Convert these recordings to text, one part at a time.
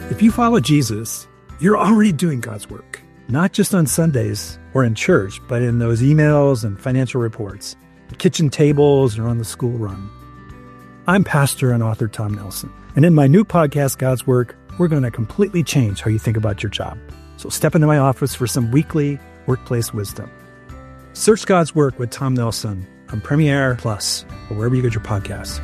If you follow Jesus, you're already doing God's work, not just on Sundays or in church, but in those emails and financial reports, the kitchen tables, or on the school run. I'm pastor and author Tom Nelson, and in my new podcast, God's Work, we're going to completely change how you think about your job. So step into my office for some weekly workplace wisdom. Search God's Work with Tom Nelson on Premiere Plus or wherever you get your podcasts.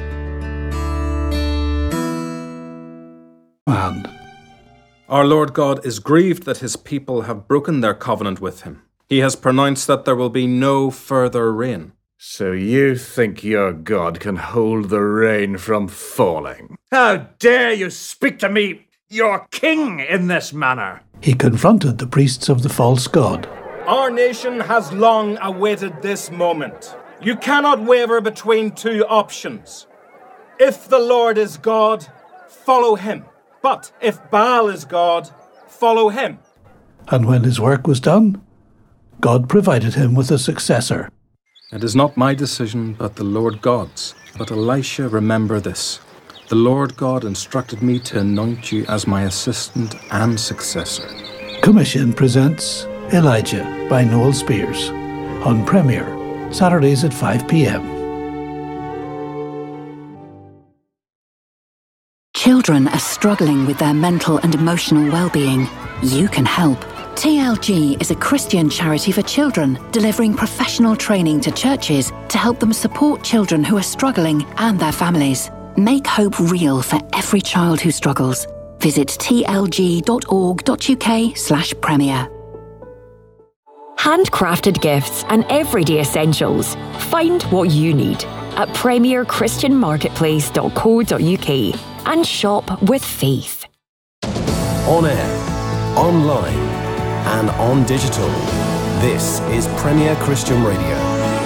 And Our Lord God is grieved that his people have broken their covenant with him. He has pronounced that there will be no further rain. So you think your God can hold the rain from falling? How dare you speak to me, your king, in this manner? he confronted the priests of the false god. Our nation has long awaited this moment. You cannot waver between two options. If the Lord is God, follow him. But if Baal is God, follow him. And when his work was done, God provided him with a successor. It is not my decision, but the Lord God's. But Elisha, remember this. The Lord God instructed me to anoint you as my assistant and successor. Commission presents Elijah by Noel Spears on Premiere, Saturdays at 5 p.m. Children are struggling with their mental and emotional well-being. You can help. TLG is a Christian charity for children, delivering professional training to churches to help them support children who are struggling and their families. Make hope real for every child who struggles. Visit tlg.org.uk/premiere. Handcrafted gifts and everyday essentials. Find what you need at premierchristianmarketplace.co.uk and shop with faith. On air, online, and on digital. This is Premier Christian Radio.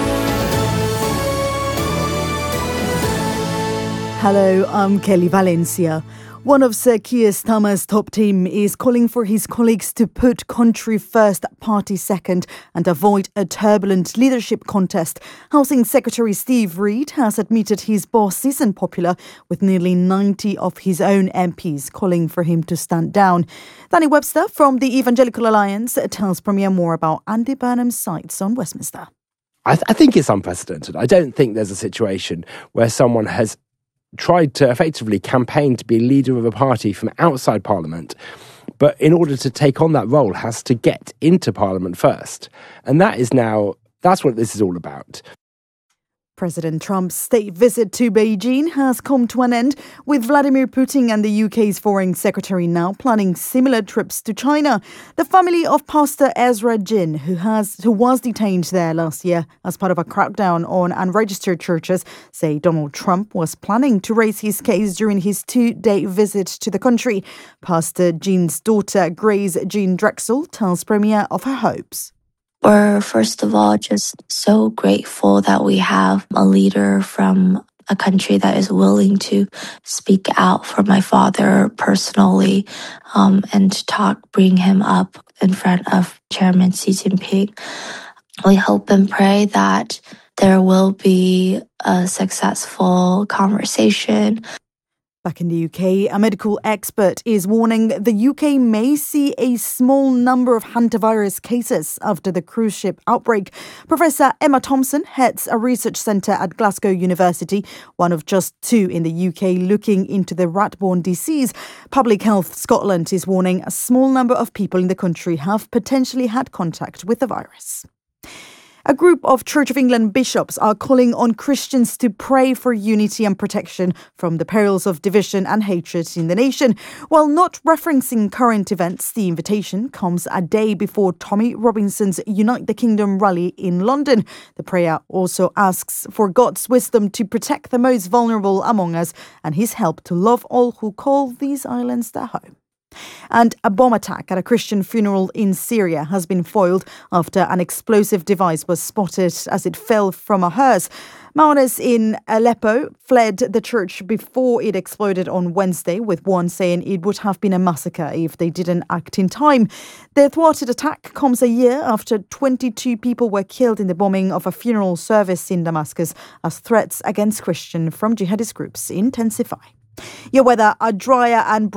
Hello, I'm Kelly Valencia. One of Sir Keir Starmer's top team is calling for his colleagues to put country first, party second, and avoid a turbulent leadership contest. Housing Secretary Steve Reid has admitted his boss isn't popular, with nearly 90 of his own MPs calling for him to stand down. Danny Webster from the Evangelical Alliance tells Premier more about Andy Burnham's sights on Westminster. I think it's unprecedented. I don't think there's a situation where someone has tried to effectively campaign to be leader of a party from outside Parliament, but in order to take on that role has to get into Parliament first. And that's what this is all about. President Trump's state visit to Beijing has come to an end, with Vladimir Putin and the UK's Foreign Secretary now planning similar trips to China. The family of Pastor Ezra Jin, who was detained there last year as part of a crackdown on unregistered churches, say Donald Trump was planning to raise his case during his 2-day visit to the country. Pastor Jin's daughter, Grace Jean Drexel, tells Premier of her hopes. We're, first of all, just so grateful that we have a leader from a country that is willing to speak out for my father personally, and to bring him up in front of Chairman Xi Jinping. We hope and pray that there will be a successful conversation. Back in the UK, a medical expert is warning the UK may see a small number of hantavirus cases after the cruise ship outbreak. Professor Emma Thompson heads a research centre at Glasgow University, one of just 2 in the UK looking into the rat-borne disease. Public Health Scotland is warning a small number of people in the country have potentially had contact with the virus. A group of Church of England bishops are calling on Christians to pray for unity and protection from the perils of division and hatred in the nation. While not referencing current events, the invitation comes a day before Tommy Robinson's Unite the Kingdom rally in London. The prayer also asks for God's wisdom to protect the most vulnerable among us and his help to love all who call these islands their home. And a bomb attack at a Christian funeral in Syria has been foiled after an explosive device was spotted as it fell from a hearse. Mourners in Aleppo fled the church before it exploded on Wednesday, with one saying it would have been a massacre if they didn't act in time. The thwarted attack comes a year after 22 people were killed in the bombing of a funeral service in Damascus as threats against Christians from jihadist groups intensify. Your weather, a drier and